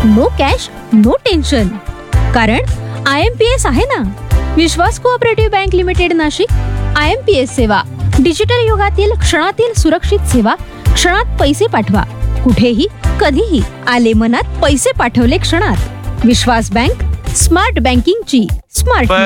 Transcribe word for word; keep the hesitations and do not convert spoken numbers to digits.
No cash no tension. कारण I am P S आहे ना, विश्वास cooperative bank limited Nashik. I am P S सेवा, digital युगातील क्षणातील सुरक्षित सेवा. क्षणात पैसे पाठवा, कुठेही कधीही. आले मनात पैसे पाठवले क्षणात. विश्वास बँक, स्मार्ट बँकिंगची स्मार्ट